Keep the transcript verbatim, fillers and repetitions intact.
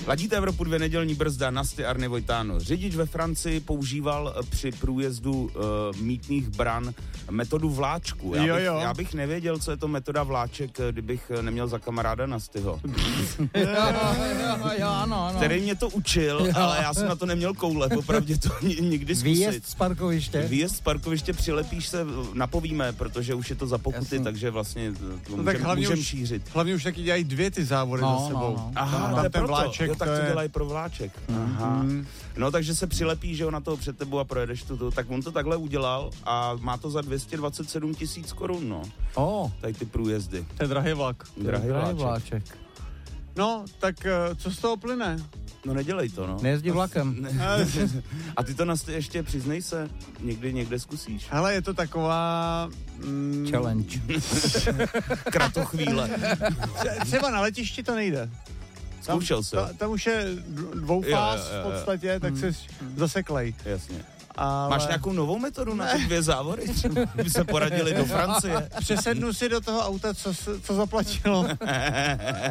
Ladíte Evropu dvě nedělní brzda, Nasty Arny Vojtáno. Řidič ve Francii používal při průjezdu uh, mýtných bran metodu vláčku. Já, jo, bych, jo. já bych nevěděl, co je to metoda vláček, kdybych neměl za kamaráda Nastyho. jo, jo, jo, ano, ano. Který mě to učil, jo. Ale já jsem na to neměl koule, popravdě to nikdy zkusit. Výjezd z parkoviště. Výjezd z parkoviště, přilepíš se, napovíme, protože už je to za pokuty, Jasný. takže vlastně to No můžem, tak hlavně můžem už, šířit. hlavně už taky dělají dvě ty závody No, za sebou. no, no. Aha, tam to je ten proto. vláček, jo, tak to to je... dělají pro vláček. Aha. Mm. No takže se přilepí, že jo, na toho před tebou a projedeš tu, tu. Tak on to takhle udělal a má to za dvě stě dvacet sedm tisíc korun, no. Oh, Tady ty průjezdy. To je drahý vlak. Drahý vláček. vláček. No, tak uh, co z toho plyne? No nedělej to, no. Nejezdí vlakem. Ne. A ty to na ještě přiznej se, někdy někde zkusíš. Hele, je to taková... Mm, Challenge. Kratochvíle. třeba na letišti to nejde. Tam, Zkoušel jsem. ta, tam už je dvoufáz Jo, jo, jo, jo. v podstatě, tak jsi zaseklej. Jasně. Ale... Máš nějakou novou metodu na ty dvě závody? By se poradili do Francie. Přesednu si do toho auta, co, co zaplatilo.